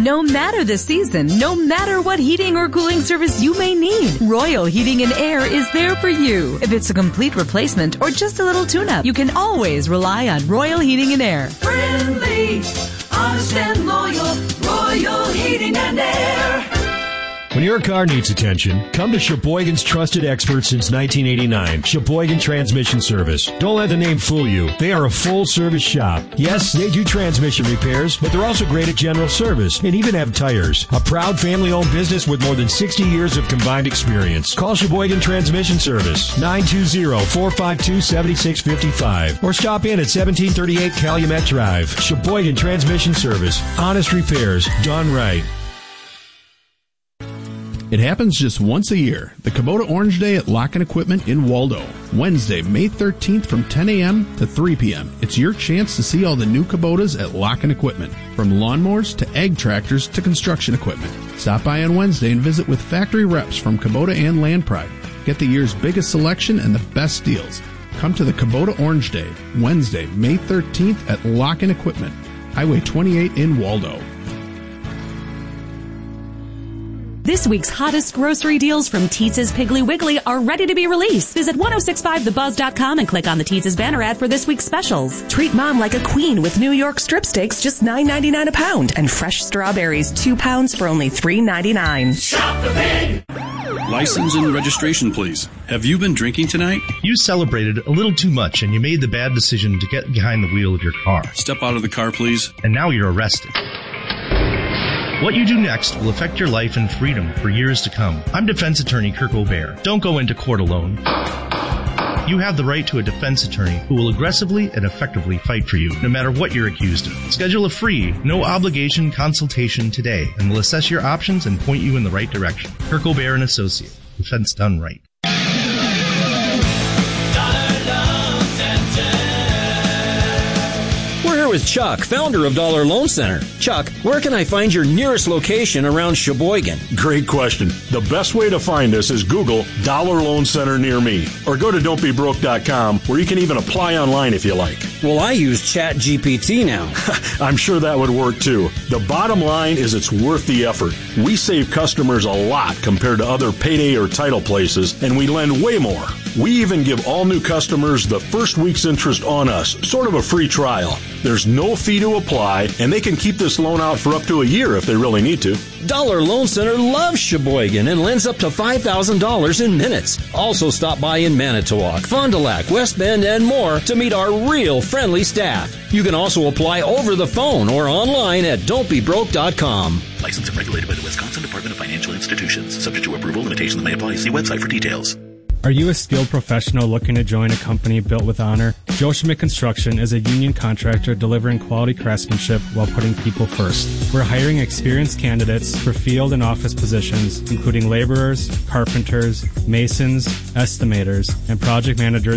No matter the season, no matter what heating or cooling service you may need, Royal Heating and Air is there for you. If it's a complete replacement or just a little tune-up, you can always rely on Royal Heating and Air. Friendly, honest and loyal, Royal Heating and Air. When your car needs attention, come to Sheboygan's trusted expert since 1989, Sheboygan Transmission Service. Don't let the name fool you. They are a full-service shop. Yes, they do transmission repairs, but they're also great at general service and even have tires. A proud family-owned business with more than 60 years of combined experience. Call Sheboygan Transmission Service, 920-452-7655, or stop in at 1738 Calumet Drive. Sheboygan Transmission Service. Honest repairs done right. It happens just once a year, the Kubota Orange Day at Lock-In Equipment in Waldo. Wednesday, May 13th from 10 a.m. to 3 p.m. It's your chance to see all the new Kubotas at Lock-In Equipment, from lawnmowers to ag tractors to construction equipment. Stop by on Wednesday and visit with factory reps from Kubota and Land Pride. Get the year's biggest selection and the best deals. Come to the Kubota Orange Day, Wednesday, May 13th at Lock-In Equipment, Highway 28 in Waldo. This week's hottest grocery deals from Teetz's Piggly Wiggly are ready to be released. Visit 1065thebuzz.com and click on the Teetz's banner ad for this week's specials. Treat mom like a queen with New York strip steaks, just $9.99 a pound, and fresh strawberries, 2 pounds for only $3.99. Shop the Pig! License and registration, please. Have you been drinking tonight? You celebrated a little too much and you made the bad decision to get behind the wheel of your car. Step out of the car, please. And now you're arrested. What you do next will affect your life and freedom for years to come. I'm defense attorney Kirk O'Bear. Don't go into court alone. You have the right to a defense attorney who will aggressively and effectively fight for you, no matter what you're accused of. Schedule a free, no-obligation consultation today, and we'll assess your options and point you in the right direction. Kirk O'Bear and Associate. Defense done right. With Chuck, founder of Dollar Loan Center. Chuck, where can I find your nearest location around Sheboygan? Great question. The best way to find us is Google Dollar Loan Center near me, or go to don'tbebroke.com, where you can even apply online if you like. Well, I use ChatGPT now. I'm sure that would work too. The bottom line is it's worth the effort. We save customers a lot compared to other payday or title places, and we lend way more. We even give all new customers the first week's interest on us, sort of a free trial. There's no fee to apply, and they can keep this loan out for up to a year if they really need to. Dollar Loan Center loves Sheboygan and lends up to $5,000 in minutes. Also stop by in Manitowoc, Fond du Lac, West Bend, and more to meet our real friendly staff. You can also apply over the phone or online at don'tbebroke.com. Licensed and regulated by the Wisconsin Department of Financial Institutions. Subject to approval, limitations may apply. See website for details. Are you a skilled professional looking to join a company built with honor? Joe Schmidt Construction is a union contractor delivering quality craftsmanship while putting people first. We're hiring experienced candidates for field and office positions, including laborers, carpenters, masons, estimators, and project managers